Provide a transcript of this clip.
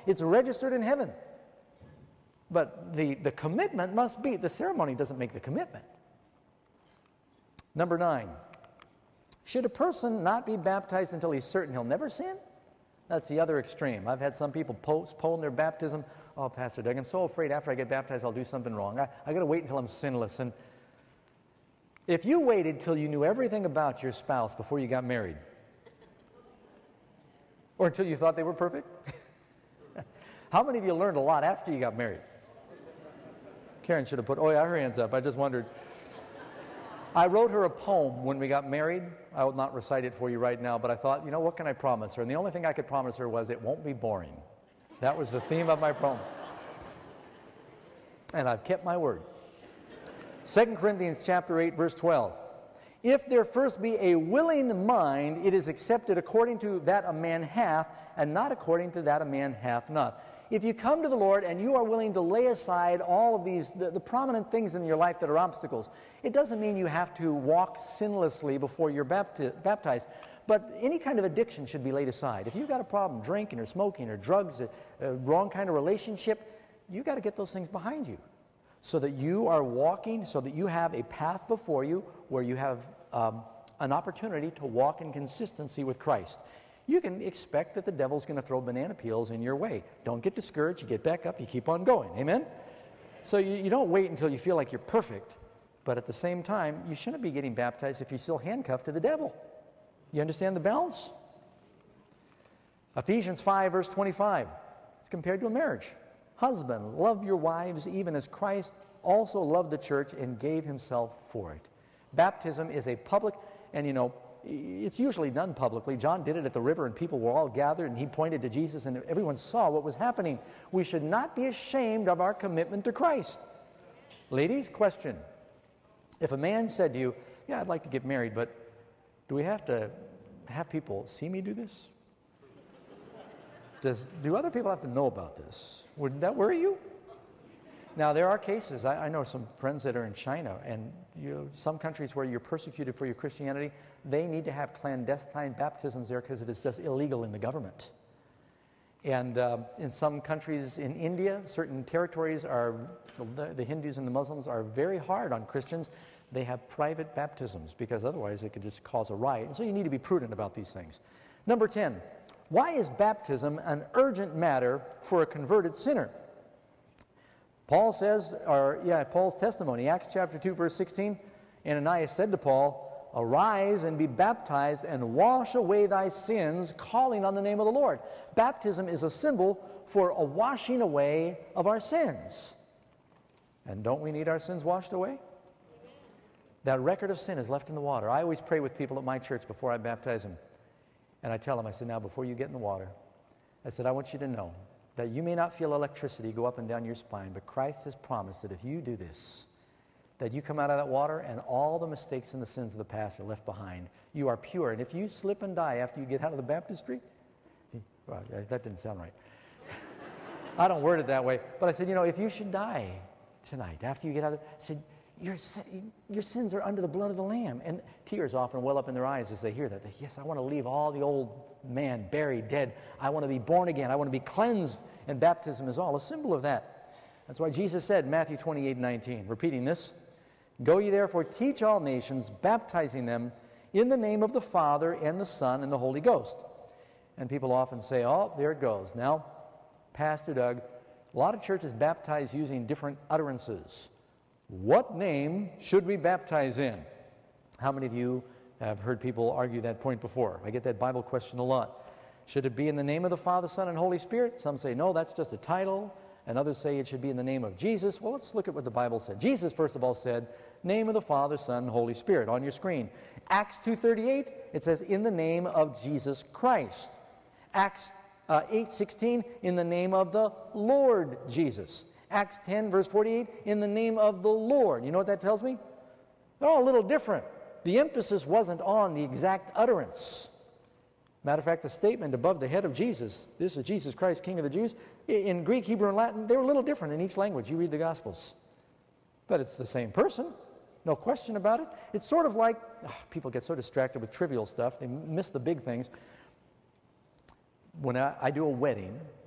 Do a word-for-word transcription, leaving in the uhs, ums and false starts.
It's registered in heaven. But the, the commitment must be, the ceremony doesn't make the commitment. Number nine, should a person not be baptized until he's certain he'll never sin? That's the other extreme. I've had some people postpone their baptism. Oh, Pastor Doug, I'm so afraid after I get baptized I'll do something wrong. I, I got to wait until I'm sinless. And if you waited till you knew everything about your spouse before you got married, or until you thought they were perfect, how many of you learned a lot after you got married? Karen should have put, oh yeah, her hands up. I just wondered. I wrote her a poem when we got married. I will not recite it for you right now, but I thought, you know, what can I promise her? And the only thing I could promise her was it won't be boring. That was the theme of my poem. And I've kept my word. Second Corinthians chapter eight, verse twelve. If there first be a willing mind, it is accepted according to that a man hath, and not according to that a man hath not. If you come to the Lord and you are willing to lay aside all of these, the, the prominent things in your life that are obstacles, it doesn't mean you have to walk sinlessly before you're bapti- baptized, but any kind of addiction should be laid aside. If you've got a problem drinking or smoking or drugs, a, a wrong kind of relationship, you've got to get those things behind you so that you are walking, so that you have a path before you where you have um, an opportunity to walk in consistency with Christ. You can expect that the devil's going to throw banana peels in your way. Don't get discouraged. You get back up. You keep on going. Amen? So you, you don't wait until you feel like you're perfect. But at the same time, you shouldn't be getting baptized if you're still handcuffed to the devil. You understand the balance? Ephesians five, verse twenty-five. It's compared to a marriage. Husband, love your wives even as Christ also loved the church and gave himself for it. Baptism is a public, and you know, it's usually done publicly. John did it at the river and people were all gathered and he pointed to Jesus and everyone saw what was happening. We should not be ashamed of our commitment to Christ. Ladies, question. If a man said to you, yeah, I'd like to get married, but do we have to have people see me do this? Does, do other people have to know about this? Would that worry you? Now, there are cases. I, I know some friends that are in China, and you, some countries where you're persecuted for your Christianity, they need to have clandestine baptisms there because it is just illegal in the government. And uh, in some countries in India, certain territories are, the, the Hindus and the Muslims are very hard on Christians. They have private baptisms because otherwise it could just cause a riot. And so you need to be prudent about these things. Number ten, why is baptism an urgent matter for a converted sinner? Paul says, or yeah, Paul's testimony, Acts chapter two, verse sixteen, Ananias said to Paul, arise and be baptized and wash away thy sins, calling on the name of the Lord. Baptism is a symbol for a washing away of our sins. And don't we need our sins washed away? That record of sin is left in the water. I always pray with people at my church before I baptize them. And I tell them, I said, now before you get in the water, I said, I want you to know that you may not feel electricity go up and down your spine, but Christ has promised that if you do this, that you come out of that water and all the mistakes and the sins of the past are left behind. You are pure. And if you slip and die after you get out of the baptistry, well, that didn't sound right. I don't word it that way. But I said, you know, if you should die tonight after you get out of the, I said, your, your sins are under the blood of the Lamb. And tears often well up in their eyes as they hear that. They, yes, I want to leave all the old man buried, dead. I want to be born again. I want to be cleansed. And baptism is all a symbol of that. That's why Jesus said, Matthew twenty-eight nineteen, repeating this, go ye therefore teach all nations, baptizing them in the name of the Father and the Son and the Holy Ghost. And people often say, oh, there it goes. Now, Pastor Doug, a lot of churches baptize using different utterances. What name should we baptize in? How many of you have heard people argue that point before? I get that Bible question a lot. Should it be in the name of the Father, Son, and Holy Spirit? Some say, no, that's just a title. And others say it should be in the name of Jesus. Well, let's look at what the Bible said. Jesus, first of all, said, name of the Father, Son, and Holy Spirit on your screen. Acts two thirty-eight, it says, in the name of Jesus Christ. Acts uh, eight sixteen, in the name of the Lord Jesus. Acts ten, verse forty-eight, in the name of the Lord. You know what that tells me? They're all a little different. The emphasis wasn't on the exact utterance. Matter of fact, the statement above the head of Jesus, this is Jesus Christ, King of the Jews, in Greek, Hebrew, and Latin, they were a little different in each language. You read the Gospels. But it's the same person. No question about it. It's sort of like, oh, people get so distracted with trivial stuff. They miss the big things. When I, I do a wedding,